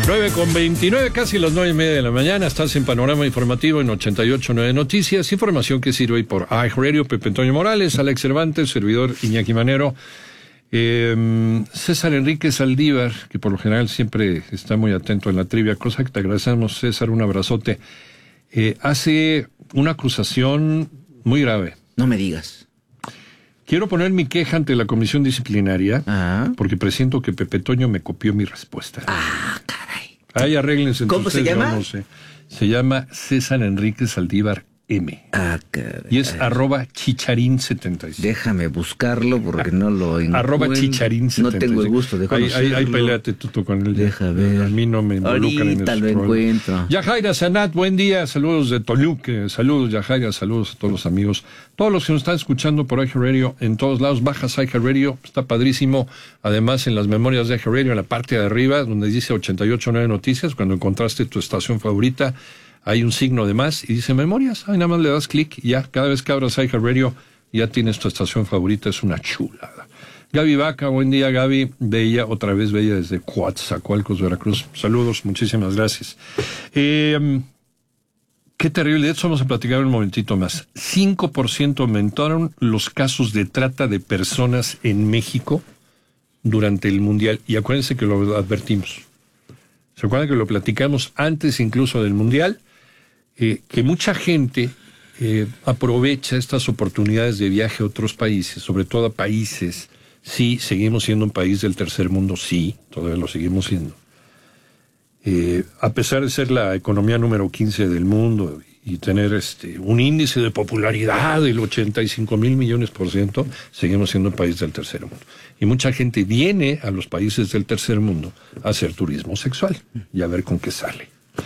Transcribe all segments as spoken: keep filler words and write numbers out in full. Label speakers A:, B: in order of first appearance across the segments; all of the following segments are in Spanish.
A: nueve con veintinueve, casi las nueve y media de la mañana. Estás en Panorama Informativo en ochenta y ocho punto nueve Noticias. Información que sirve por iHeartRadio. Pepe Antonio Morales, Alex Cervantes, servidor Iñaki Manero. Eh, César Enrique Saldívar, que por lo general siempre está muy atento en la trivia, cosa que te agradecemos, César, un abrazote. Eh, hace una acusación muy grave.
B: No me digas.
A: Quiero poner mi queja ante la comisión disciplinaria,
B: Ah.
A: porque presiento que Pepe Toño me copió mi respuesta.
B: Ah, caray.
A: Ahí arréglense.
B: ¿Cómo se llama?
A: Yo no sé. Se llama César Enrique Saldívar M.
B: Ah, caray.
A: Y es arroba chicharín setenta y seis.
B: Déjame buscarlo porque no lo encuentro.
A: Arroba chicharín setenta y seis.
B: No tengo el gusto de
A: Ahí,
B: conocerlo.
A: ahí, ahí peleate tú con él.
B: Deja ver.
A: A mí no me involucran en
B: Ahorita
A: esos
B: lo
A: problemas.
B: encuentro.
A: Yajaira Sanat, buen día. Saludos de Toluca. Saludos, Yajaira. Saludos a todos los amigos. Todos los que nos están escuchando por iHeartRadio en todos lados. Bajas iHeartRadio. Está padrísimo. Además, en las memorias de iHeartRadio, en la parte de arriba, donde dice ochenta y ocho punto nueve Noticias, cuando encontraste tu estación favorita, hay un signo de más y dice memorias. Ahí nada más le das clic y ya, cada vez que abras iHeartRadio, ya tienes tu estación favorita. Es una chulada. Gaby Vaca, buen día, Gaby. Bella, otra vez Bella desde Coatzacoalcos, Veracruz. Saludos, muchísimas gracias. Eh, qué terrible, de eso vamos a platicar un momentito más. cinco por ciento aumentaron los casos de trata de personas en México durante el Mundial. Y acuérdense que lo advertimos. ¿Se acuerdan que lo platicamos antes incluso del Mundial? Eh, que mucha gente eh, aprovecha estas oportunidades de viaje a otros países, sobre todo a países. Sí, seguimos siendo un país del tercer mundo, sí, todavía lo seguimos siendo. Eh, a pesar de ser la economía número quince del mundo y tener este un índice de popularidad del ochenta y cinco mil millones por ciento, seguimos siendo un país del tercer mundo. Y mucha gente viene a los países del tercer mundo a hacer turismo sexual y a ver con qué sale.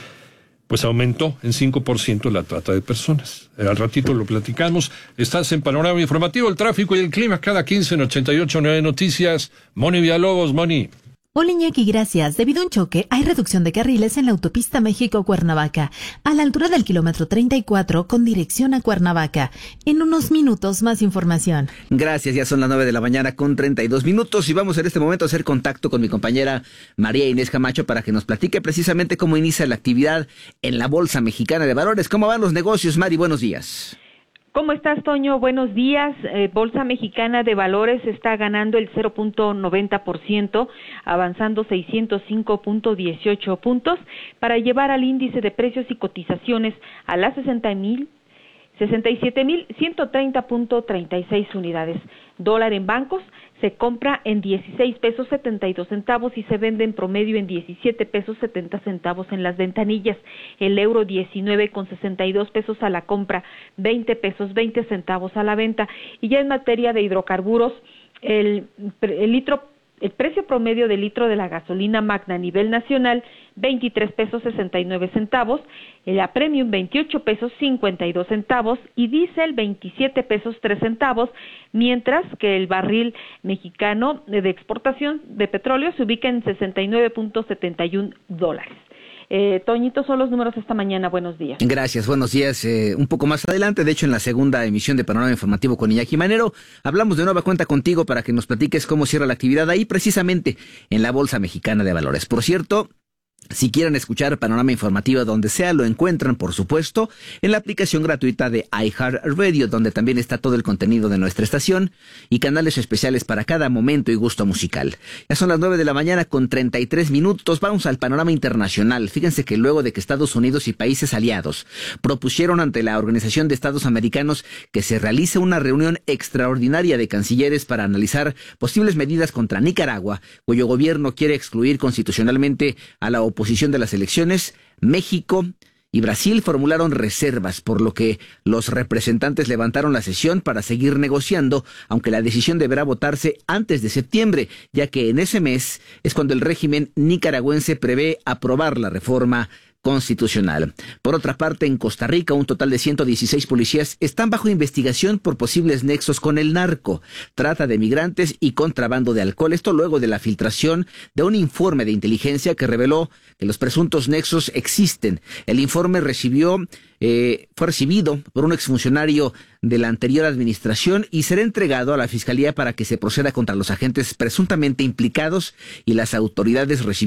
A: Pues aumentó en cinco por ciento la trata de personas. Al ratito lo platicamos. Estás en Panorama Informativo, el tráfico y el clima cada quince en ochenta y ocho punto nueve Noticias. Moni Villalobos, Moni.
C: Hola Iñaki, gracias. Debido a un choque, hay reducción de carriles en la autopista México-Cuernavaca, a la altura del kilómetro treinta y cuatro con dirección a Cuernavaca. En unos minutos, más información.
B: Gracias, ya son las nueve de la mañana con treinta y dos minutos y vamos en este momento a hacer contacto con mi compañera María Inés Camacho para que nos platique precisamente cómo inicia la actividad en la Bolsa Mexicana de Valores. ¿Cómo van los negocios, Mari? Buenos días.
D: ¿Cómo estás, Toño? Buenos días. Eh, Bolsa Mexicana de Valores está ganando el cero punto noventa por ciento, avanzando seiscientos cinco punto dieciocho puntos para llevar al índice de precios y cotizaciones a las sesenta mil, sesenta y siete mil ciento treinta punto treinta y seis unidades. Dólar en bancos se compra en dieciséis pesos setenta y dos centavos y se vende en promedio en diecisiete pesos setenta centavos en las ventanillas. El euro diecinueve con sesenta y dos pesos a la compra, veinte pesos veinte centavos a la venta. Y ya en materia de hidrocarburos, el, el litro El precio promedio del litro de la gasolina magna a nivel nacional, veintitrés pesos sesenta y nueve centavos, la premium veintiocho pesos cincuenta y dos centavos y diésel veintisiete pesos tres centavos, mientras que el barril mexicano de exportación de petróleo se ubica en sesenta y nueve punto setenta y uno dólares. Eh, Toñito, son los números esta mañana. Buenos días.
B: Gracias, buenos días. Eh, un poco más adelante, de hecho, en la segunda emisión de Panorama Informativo con Iñaki Manero, hablamos de nueva cuenta contigo para que nos platiques cómo cierra la actividad ahí, precisamente en la Bolsa Mexicana de Valores. Por cierto, si quieren escuchar Panorama Informativo donde sea, lo encuentran, por supuesto, en la aplicación gratuita de iHeartRadio, donde también está todo el contenido de nuestra estación y canales especiales para cada momento y gusto musical. Ya son las nueve de la mañana con treinta y tres minutos. Vamos al panorama internacional. Fíjense que luego de que Estados Unidos y países aliados propusieron ante la Organización de Estados Americanos que se realice una reunión extraordinaria de cancilleres para analizar posibles medidas contra Nicaragua, cuyo gobierno quiere excluir constitucionalmente a la oposición oposición de las elecciones, México y Brasil formularon reservas, por lo que los representantes levantaron la sesión para seguir negociando, aunque la decisión deberá votarse antes de septiembre, ya que en ese mes es cuando el régimen nicaragüense prevé aprobar la reforma constitucional. Por otra parte, en Costa Rica, un total de ciento dieciséis policías están bajo investigación por posibles nexos con el narco, trata de migrantes y contrabando de alcohol. Esto luego de la filtración de un informe de inteligencia que reveló que los presuntos nexos existen. El informe recibió, eh, fue recibido por un exfuncionario de la anterior administración y será entregado a la Fiscalía para que se proceda contra los agentes presuntamente implicados y las autoridades recibieron